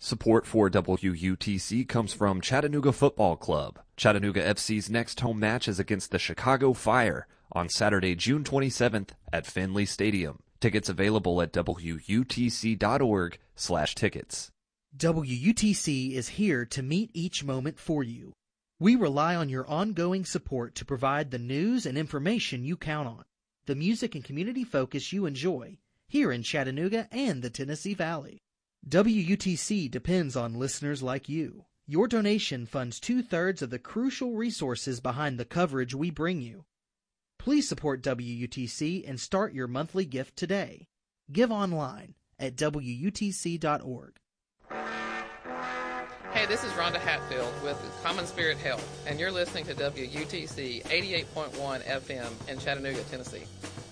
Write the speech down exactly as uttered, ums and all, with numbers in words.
Support for W U T C comes from Chattanooga Football Club. Chattanooga F C's next home match is against the Chicago Fire on Saturday, June twenty-seventh at Finley Stadium. Tickets available at W U T C dot org slash tickets. W U T C is here to meet each moment for you. We rely on your ongoing support to provide the news and information you count on, the music and community focus you enjoy here in Chattanooga and the Tennessee Valley. W U T C depends on listeners like you. Your donation funds two-thirds of the crucial resources behind the coverage we bring you. Please support W U T C and start your monthly gift today. Give online at W U T C dot org. Hey, this is Rhonda Hatfield with Common Spirit Health, and you're listening to W U T C eighty-eight point one F M in Chattanooga, Tennessee.